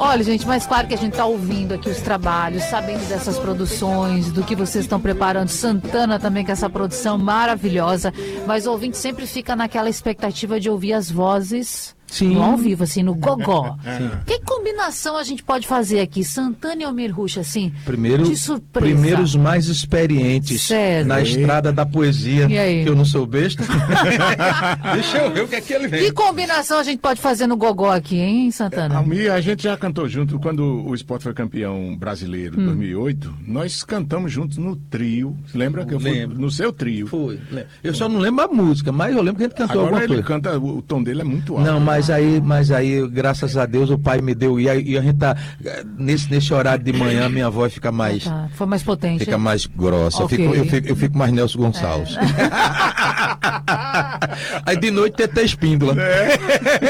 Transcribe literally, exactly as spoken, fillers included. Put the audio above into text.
Olha, gente, mas claro que a gente tá ouvindo aqui os trabalhos, sabendo dessas produções, do que vocês estão preparando. Santana também com essa produção maravilhosa. Mas o ouvinte sempre fica naquela expectativa de ouvir as vozes... Sim. No ao vivo, assim, no gogó. Que combinação a gente pode fazer aqui? Santana e Almir Rucha, assim, Primeiro, de surpresa. primeiro os mais experientes Sério? na estrada da poesia, E aí? que eu não sou besta. Deixa eu ver o que é que ele vem. Que combinação a gente pode fazer no gogó aqui, hein, Santana? Almir, a gente já cantou junto quando o Sport foi campeão brasileiro em Hum. dois mil e oito. Nós cantamos juntos no trio. Lembra que eu fui Lembro. no seu trio? Foi. Eu só não lembro a música, mas eu lembro que a gente cantou Agora alguma ele coisa. canta, o tom dele é muito alto. Não, mas aí, mas aí, graças a Deus, o pai me deu. E a, e a gente tá. Nesse, nesse horário de manhã, minha voz fica mais. Tá, foi mais potente. Fica mais grossa. Ok. Eu, fico, eu, fico, eu fico mais Nelson Gonçalves. Aí de noite tem até espíndola.